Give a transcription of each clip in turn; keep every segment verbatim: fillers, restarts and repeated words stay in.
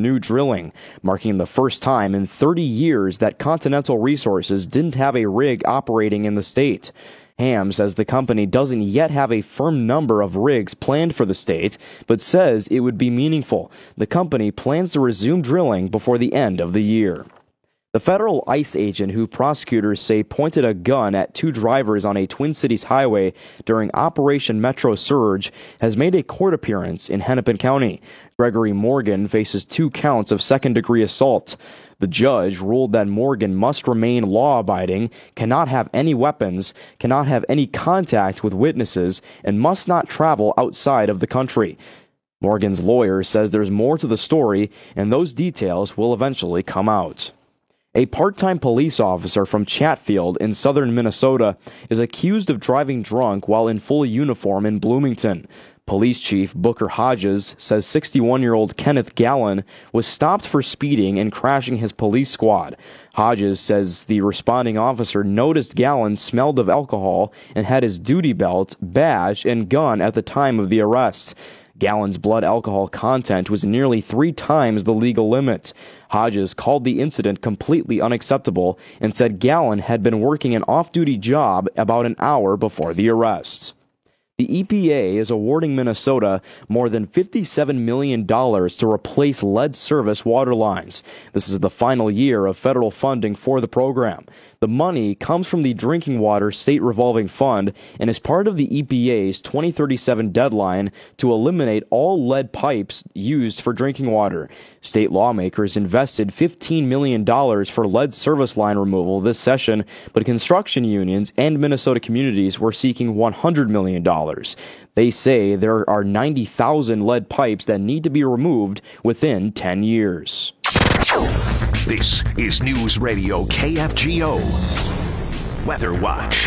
new drilling, marking the first time in thirty years that Continental Resources didn't have a rig operating in the state. Ham says the company doesn't yet have a firm number of rigs planned for the state, but says it would be meaningful. The company plans to resume drilling before the end of the year. The federal ICE agent who prosecutors say pointed a gun at two drivers on a Twin Cities highway during Operation Metro Surge has made a court appearance in Hennepin County. Gregory Morgan faces two counts of second-degree assault. The judge ruled that Morgan must remain law-abiding, cannot have any weapons, cannot have any contact with witnesses, and must not travel outside of the country. Morgan's lawyer says there's more to the story, and those details will eventually come out. A part-time police officer from Chatfield in southern Minnesota is accused of driving drunk while in full uniform in Bloomington. Police Chief Booker Hodges says sixty-one-year-old Kenneth Gallen was stopped for speeding and crashing his police squad. Hodges says the responding officer noticed Gallen smelled of alcohol and had his duty belt, badge, and gun at the time of the arrest. Gallen's blood alcohol content was nearly three times the legal limit. Hodges called the incident completely unacceptable and said Gallen had been working an off-duty job about an hour before the arrest. The E P A is awarding Minnesota more than fifty-seven million dollars to replace lead service water lines. This is the final year of federal funding for the program. The money comes from the Drinking Water State Revolving Fund and is part of the E P A's twenty thirty-seven deadline to eliminate all lead pipes used for drinking water. State lawmakers invested fifteen million dollars for lead service line removal this session, but construction unions and Minnesota communities were seeking one hundred million dollars. They say there are ninety thousand lead pipes that need to be removed within ten years. This is News Radio K F G O Weather Watch.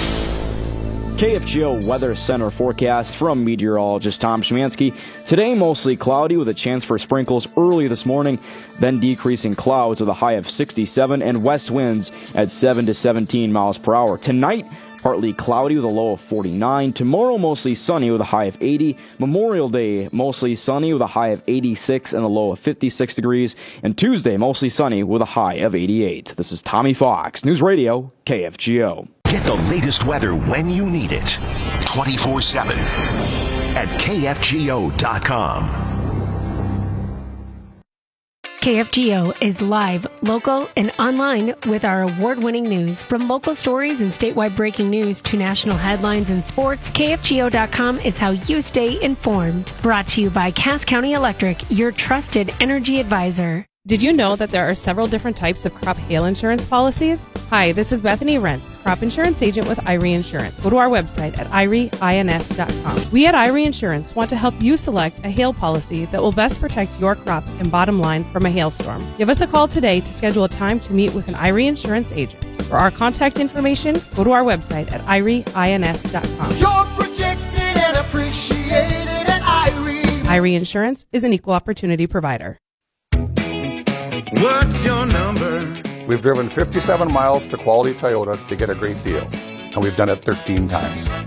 K F G O Weather Center forecast from meteorologist Tom Szymanski. Today, mostly cloudy with a chance for sprinkles early this morning, then decreasing clouds with a high of sixty-seven and west winds at seven to seventeen miles per hour. Tonight, partly cloudy with a low of forty-nine. Tomorrow, mostly sunny with a high of eighty. Memorial Day, mostly sunny with a high of eighty-six and a low of fifty-six degrees. And Tuesday, mostly sunny with a high of eighty-eight. This is Tommy Fox, News Radio, K F G O. Get the latest weather when you need it, twenty-four seven at K F G O dot com. K F G O is live, local, and online with our award-winning news. From local stories and statewide breaking news to national headlines and sports, K F G O dot com is how you stay informed. Brought to you by Cass County Electric, your trusted energy advisor. Did you know that there are several different types of crop hail insurance policies? Hi, this is Bethany Rentz, crop insurance agent with Irie Insurance. Go to our website at irie ins dot com. We at Irie Insurance want to help you select a hail policy that will best protect your crops and bottom line from a hailstorm. Give us a call today to schedule a time to meet with an Irie Insurance agent. For our contact information, go to our website at irie ins dot com. You're protected and appreciated at Irie. Irie Insurance is an equal opportunity provider. What's your number? We've driven fifty-seven miles to Quality Toyota to get a great deal, and we've done it thirteen times.